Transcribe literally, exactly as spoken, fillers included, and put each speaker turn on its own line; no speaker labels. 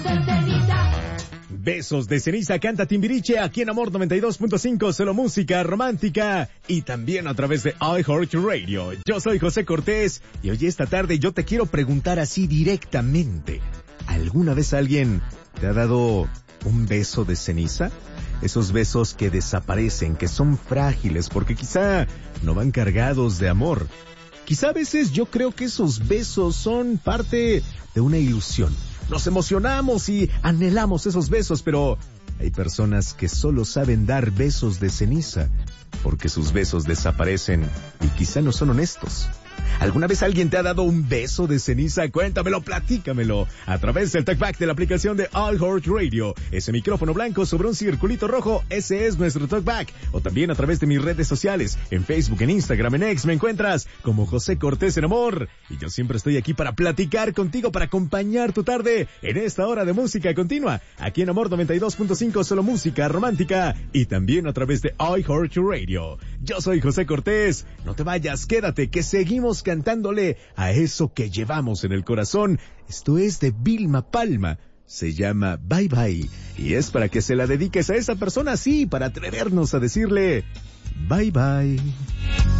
Besos de ceniza canta Timbiriche aquí en Amor noventa y dos punto cinco, solo música romántica y también a través de iHeartRadio. Yo soy José Cortés y hoy esta tarde yo te quiero preguntar así directamente. ¿Alguna vez alguien te ha dado un beso de ceniza? Esos besos que desaparecen, que son frágiles porque quizá no van cargados de amor. Quizá a veces yo creo que esos besos son parte de una ilusión. Nos emocionamos y anhelamos esos besos, pero hay personas que solo saben dar besos de ceniza porque sus besos desaparecen y quizá no son honestos. ¿Alguna vez alguien te ha dado un beso de ceniza? Cuéntamelo, platícamelo a través del talkback de la aplicación de iHeartRadio. Ese micrófono blanco sobre un circulito rojo, ese es nuestro talkback. O también a través de mis redes sociales, en Facebook, en Instagram, en X, me encuentras como José Cortés en Amor. Y yo siempre estoy aquí para platicar contigo, para acompañar tu tarde en esta hora de música continua. Aquí en Amor noventa y dos punto cinco, solo música romántica. Y también a través de iHeartRadio. Yo soy José Cortés. No te vayas, quédate, que seguimos cantándole a eso que llevamos en el corazón. Esto es de Vilma Palma. Se llama Bye Bye. Y es para que se la dediques a esa persona, sí, para atrevernos a decirle Bye Bye.